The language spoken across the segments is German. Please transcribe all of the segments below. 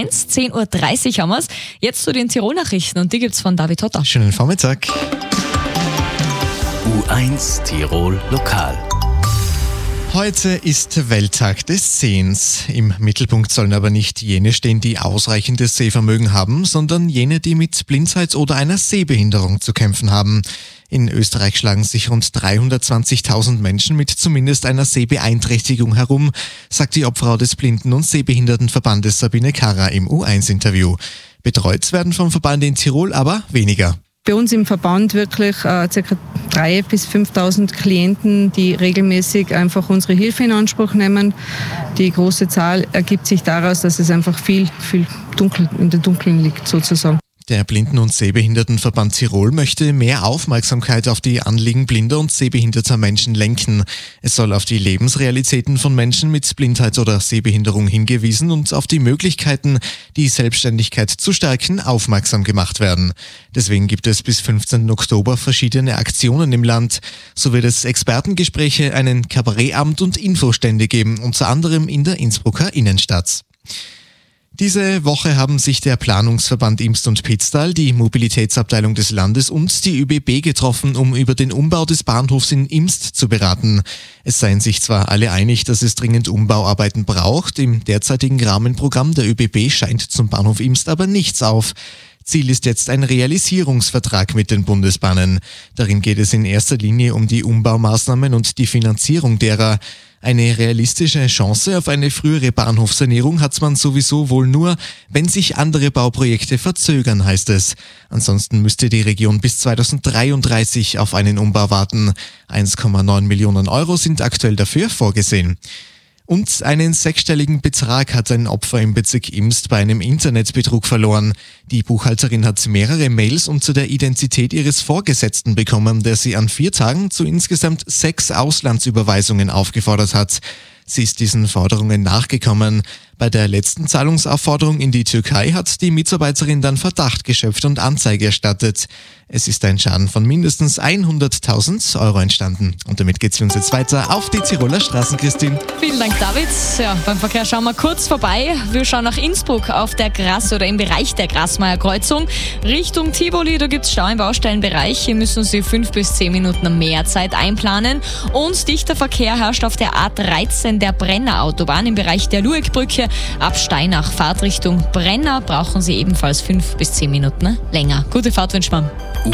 U1, 10.30 Uhr haben wir es. Jetzt zu den Tirol-Nachrichten und die gibt's von David Hotter. Schönen Vormittag. U1 Tirol Lokal. Heute ist Welttag des Sehens. Im Mittelpunkt sollen aber nicht jene stehen, die ausreichendes Sehvermögen haben, sondern jene, die mit Blindheit oder einer Sehbehinderung zu kämpfen haben. In Österreich schlagen sich rund 320.000 Menschen mit zumindest einer Sehbeeinträchtigung herum, sagt die Obfrau des Blinden- und Sehbehindertenverbandes Sabine Karrer im U1-Interview. Betreut werden vom Verband in Tirol aber weniger. Bei uns im Verband wirklich ca. 3.000 bis 5.000 Klienten, die regelmäßig einfach unsere Hilfe in Anspruch nehmen. Die große Zahl ergibt sich daraus, dass es einfach viel dunkel in der Dunkeln liegt sozusagen. Der Blinden- und Sehbehindertenverband Tirol möchte mehr Aufmerksamkeit auf die Anliegen blinder und sehbehinderter Menschen lenken. Es soll auf die Lebensrealitäten von Menschen mit Blindheit oder Sehbehinderung hingewiesen und auf die Möglichkeiten, die Selbstständigkeit zu stärken, aufmerksam gemacht werden. Deswegen gibt es bis 15. Oktober verschiedene Aktionen im Land. So wird es Expertengespräche, einen Kabarettabend und Infostände geben, unter anderem in der Innsbrucker Innenstadt. Diese Woche haben sich der Planungsverband Imst und Pitztal, die Mobilitätsabteilung des Landes und die ÖBB getroffen, um über den Umbau des Bahnhofs in Imst zu beraten. Es seien sich zwar alle einig, dass es dringend Umbauarbeiten braucht, im derzeitigen Rahmenprogramm der ÖBB scheint zum Bahnhof Imst aber nichts auf. Ziel ist jetzt ein Realisierungsvertrag mit den Bundesbahnen. Darin geht es in erster Linie um die Umbaumaßnahmen und die Finanzierung derer. Eine realistische Chance auf eine frühere Bahnhofsanierung hat man sowieso wohl nur, wenn sich andere Bauprojekte verzögern, heißt es. Ansonsten müsste die Region bis 2033 auf einen Umbau warten. 1,9 Millionen Euro sind aktuell dafür vorgesehen. Und einen sechsstelligen Betrag hat ein Opfer im Bezirk Imst bei einem Internetbetrug verloren. Die Buchhalterin hat mehrere Mails unter der Identität ihres Vorgesetzten bekommen, der sie an 4 Tagen zu insgesamt 6 Auslandsüberweisungen aufgefordert hat. Sie ist diesen Forderungen nachgekommen. Bei der letzten Zahlungsaufforderung in die Türkei hat die Mitarbeiterin dann Verdacht geschöpft und Anzeige erstattet. Es ist ein Schaden von mindestens 100.000 Euro entstanden. Und damit geht's für uns jetzt weiter auf die Tiroler Straßen, Christine. Vielen Dank, David. Ja, beim Verkehr schauen wir kurz vorbei. Wir schauen nach Innsbruck auf der im Bereich der Grasmeier Kreuzung. Richtung Tivoli, da gibt's Stau im Baustellenbereich. Hier müssen Sie 5 bis 10 Minuten mehr Zeit einplanen. Und dichter Verkehr herrscht auf der A13 der Brenner Autobahn im Bereich der Luegbrücke. Ab Steinach Fahrtrichtung Brenner brauchen Sie ebenfalls 5 bis 10 Minuten länger. Gute Fahrt wünscht man.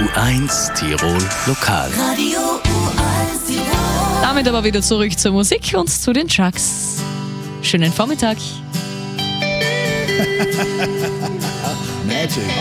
U1 Tirol Lokal. Radio U1 Tirol. Damit aber wieder zurück zur Musik und zu den Trucks. Schönen Vormittag. Magic.